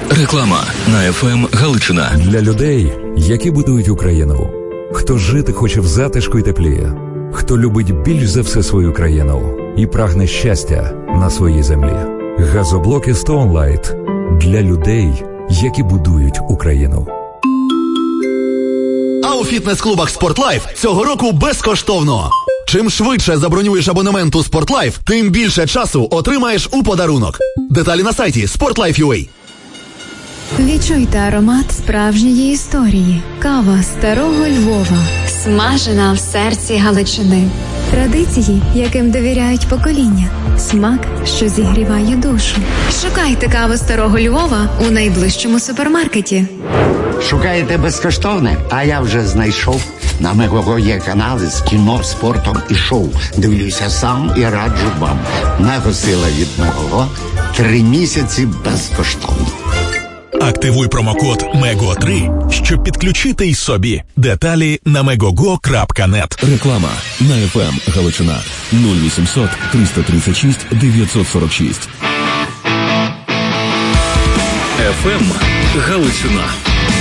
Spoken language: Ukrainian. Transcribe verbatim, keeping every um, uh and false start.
Реклама на еф ем Галичина. Для людей, які будують Україну. Хто жити хоче в затишку й теплі. Хто любить більш за все свою країну і прагне щастя на своїй землі. Газоблоки Stone Light для людей, які будують Україну. А у фітнес-клубах «Спортлайф» цього року безкоштовно. Чим швидше забронюєш абонемент у «Спортлайф», тим більше часу отримаєш у подарунок. Деталі на сайті спортлайф крапка ю а. Відчуйте аромат справжньої історії. Кава старого Львова. Смажена в серці Галичини. Традиції, яким довіряють покоління. Смак, що зігріває душу. Шукайте каву старого Львова у найближчому супермаркеті. Шукаєте безкоштовне? А я вже знайшов. На Мегого є канали з кіно, спортом і шоу. Дивлюся сам і раджу вам. Мегосила від Мегого. Три місяці безкоштовно. Активуй промокод мего три, щоб підключити й собі. Деталі на мегого крапка нет. Реклама на еф ем Галичина. нуль вісімсот триста тридцять шість дев'ятсот сорок шість. еф ем Галичина.